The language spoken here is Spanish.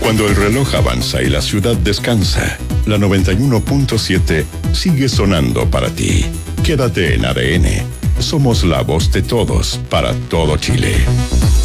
Cuando el reloj avanza y la ciudad descansa, la 91.7 sigue sonando para ti. Quédate en ADN. Somos la voz de todos para todo Chile.